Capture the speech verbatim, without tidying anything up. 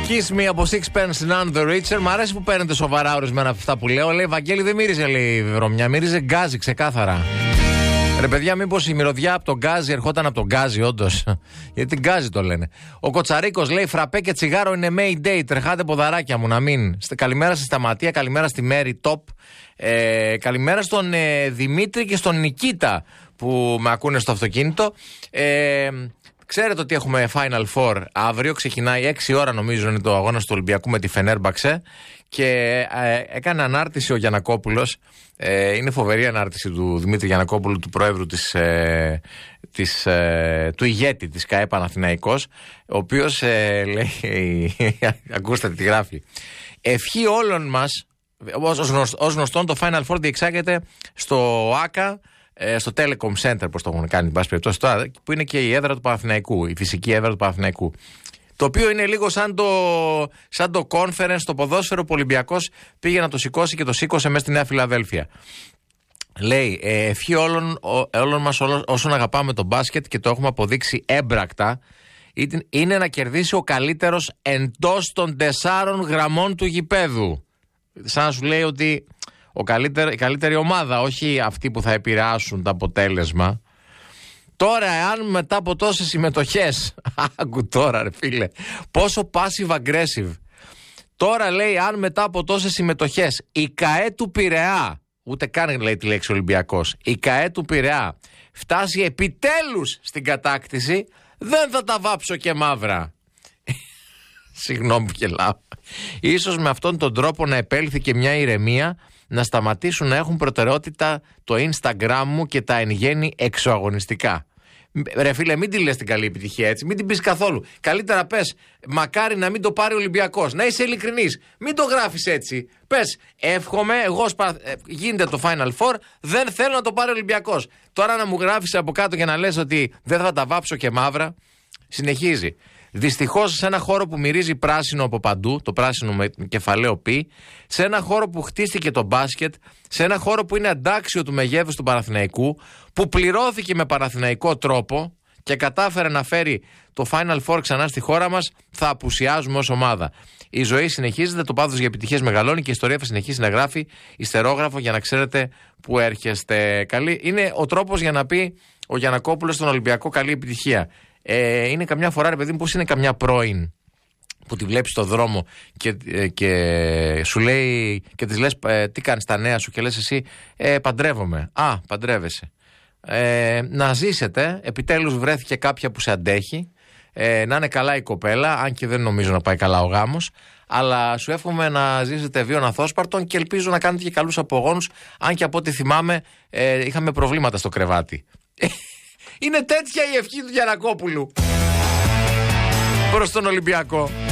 Kiss me από Sixpence None the Richer. Μ' αρέσει που παίρνετε σοβαρά ορισμένα από αυτά που λέω. Λέει, Βαγγέλη, δεν μύριζε, λέει, βρωμιά, μύριζε γκάζι, ξεκάθαρα. Ρε παιδιά, μήπως η μυρωδιά από τον γκάζι ερχόταν από τον γκάζι, όντως. Γιατί γκάζι το λένε. Ο Κοτσαρίκος λέει, φραπέ και τσιγάρο είναι Mayday. Τρεχάτε ποδαράκια μου να μην. Καλημέρα στη Σταματία, καλημέρα στη Μέρη Top. Ε, καλημέρα στον ε, Δημήτρη και στον Νικήτα που με ακούνε στο αυτοκίνητο. Ε, Ξέρετε ότι έχουμε Final Four αύριο. Ξεκινάει έξι ώρα, νομίζω, είναι το αγώνα του Ολυμπιακού με τη Φενέρμπαξε. Και ε, έκανε ανάρτηση ο Γιαννακόπουλος. Ε, είναι φοβερή ανάρτηση του Δημήτρη Γιαννακόπουλου, του πρόεδρου της, ε, της, ε, του ηγέτη της ΚΑΕ Παναθηναϊκός, ο οποίος ε, λέει, ακούστε τι γράφει. Ευχή όλων μας, ως, γνωστό, ως γνωστόν, το Final Four διεξάγεται στο ΆΚΑ, στο Telecom Center, πώς το έχουν κάνει, τώρα, που είναι και η έδρα του Παναθηναϊκού, η φυσική έδρα του Παναθηναϊκού. Το οποίο είναι λίγο σαν το, σαν το conference, το ποδόσφαιρο που ο Ολυμπιακός πήγε να το σηκώσει και το σήκωσε μέσα στη Νέα Φιλαδέλφια. Λέει, ευχή όλων, όλων μας όλων, όσων αγαπάμε τον μπάσκετ και το έχουμε αποδείξει έμπρακτα, είναι να κερδίσει ο καλύτερος εντός των τεσσάρων γραμμών του γηπέδου. Σαν να σου λέει ότι ο καλύτερη, η καλύτερη ομάδα, όχι αυτοί που θα επηρεάσουν το αποτέλεσμα. Τώρα, εάν μετά από τόσες συμμετοχές, άκου τώρα ρε φίλε, πόσο passive aggressive. Τώρα λέει, αν μετά από τόσες συμμετοχές η ΚΑΕ του Πειραιά, ούτε καν λέει τη λέξη Ολυμπιακός, η ΚΑΕ του Πειραιά φτάσει επιτέλους στην κατάκτηση, δεν θα τα βάψω και μαύρα. Συγγνώμη που γελάω. Ίσως με αυτόν τον τρόπο να επέλθει και μια ηρεμία, να σταματήσουν να έχουν προτεραιότητα το Instagram μου και τα εν γέννη εξωαγωνιστικά. Ρε φίλε, μην τη λες την καλή επιτυχία έτσι, μην την πεις καθόλου. Καλύτερα πες, μακάρι να μην το πάρει ο Ολυμπιακός. Να είσαι ειλικρινής, μην το γράφεις έτσι. Πες, εύχομαι, εγώ σπα... γίνεται το Final Four, δεν θέλω να το πάρει ο Ολυμπιακός. Τώρα να μου γράφεις από κάτω και να λες ότι δεν θα τα βάψω και μαύρα. Συνεχίζει. Δυστυχώς, σε ένα χώρο που μυρίζει πράσινο από παντού, το πράσινο με κεφαλαίο π, σε ένα χώρο που χτίστηκε το μπάσκετ, σε ένα χώρο που είναι αντάξιο του μεγέθους του Παναθηναϊκού, που πληρώθηκε με παναθηναϊκό τρόπο και κατάφερε να φέρει το Final Four ξανά στη χώρα μας, θα απουσιάζουμε ως ομάδα. Η ζωή συνεχίζεται, το πάθος για επιτυχίες μεγαλώνει και η ιστορία θα συνεχίσει να γράφει ιστερόγραφο για να ξέρετε που έρχεστε. Καλή. Είναι ο τρόπος για να πει ο Γιαννακόπουλος στον Ολυμπιακό καλή επιτυχία. Ε, είναι καμιά φορά, ρε παιδί μου, πώς είναι καμιά πρώην που τη βλέπεις στο δρόμο και, και σου λέει και της λες ε, τι κάνεις τα νέα σου και λες εσύ ε, παντρεύομαι. Α, παντρεύεσαι. Ε, να ζήσετε, επιτέλους βρέθηκε κάποια που σε αντέχει, ε, να είναι καλά η κοπέλα, αν και δεν νομίζω να πάει καλά ο γάμος, αλλά σου εύχομαι να ζήσετε βίων αθόσπαρτων και ελπίζω να κάνετε και καλούς απογόνους, αν και από ό,τι θυμάμαι ε, είχαμε προβλήματα στο κρεβάτι. Είναι τέτοια η ευχή του Γιαννακόπουλου προς τον Ολυμπιακό.